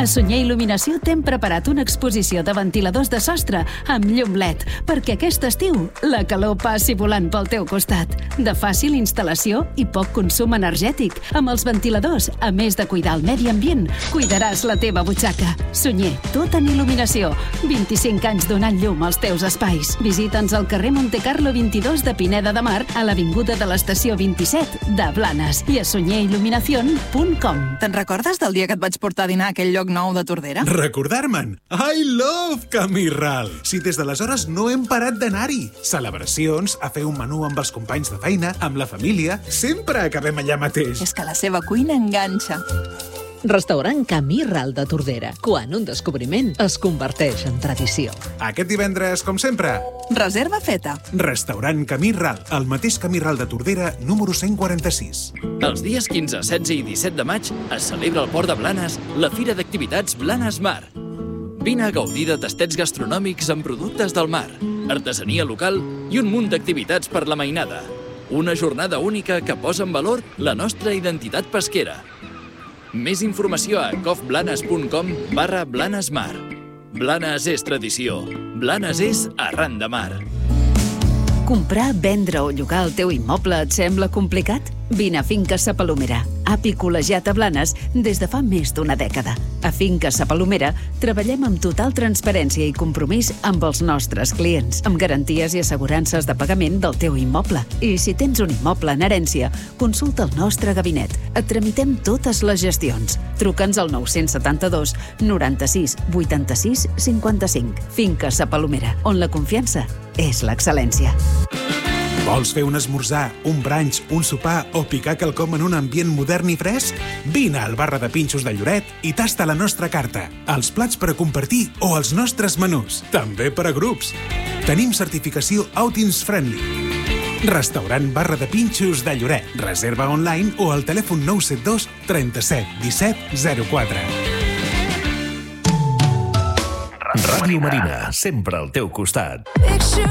A Sunyer Il·luminació t'hem preparat una exposició de ventiladors de sostre amb llum LED, perquè aquest estiu la calor passi volant pel teu costat. De fàcil instal·lació i poc consum energètic. Amb els ventiladors, a més de cuidar el medi ambient, cuidaràs la teva butxaca. Sunyer, tot en il·luminació. 25 anys donant llum als teus espais. Visita'ns al carrer Montecarlo 22 de Pineda de Mar, a l'avinguda de l'estació 27 de Blanes i a sunyerilluminacion.com. Te'n recordes del dia que et vaig portar a dinar a aquell lloc nou de Tordera? Recordar-me'n! I love Camí Ral! Si des d'aleshores no hem parat d'anar-hi. Celebracions, a fer un menú amb els companys de feina, amb la família, sempre acabem allà mateix. És que la seva cuina enganxa. Restaurant Camí Ral de Tordera. Quan un descobriment es converteix en tradició. Aquest divendres, com sempre. Reserva feta. Restaurant Camí Ral, el mateix Camí Ral de Tordera, número 146. Els dies 15, 16 i 17 de maig es celebra al Port de Blanes la Fira d'Activitats Blanes Mar. Vine a gaudir de tastets gastronòmics amb productes del mar, artesania local i un munt d'activitats per la mainada. Una jornada única que posa en valor la nostra identitat pesquera. Més informació a cofblanes.com/blanesmar. Blanes és tradició. Blanes és arran de mar. Comprar, vendre o llogar el teu immoble et sembla complicat? Vine a Finques Sa Palomera, api col·legiat a Blanes des de fa més d'una dècada. A Finques Sa Palomera treballem amb total transparència i compromís amb els nostres clients, amb garanties i assegurances de pagament del teu immoble. I si tens un immoble en herència, consulta el nostre gabinet. Et tramitem totes les gestions. Truca'ns al 972 96 86 55. Finques Sa Palomera, on la confiança és l'excel·lència. Vols fer un esmorzar, un brunch, un sopar o picar quelcom en un ambient modern i fresc? Vine al Barra de Pinxos de Lloret i tasta la nostra carta, els plats per a compartir o els nostres menús, també per a grups. Tenim certificació Outings Friendly. Restaurant Barra de Pinxos de Lloret. Reserva online o al telèfon 972 37 17 04. Ràdio Marina, sempre al teu costat.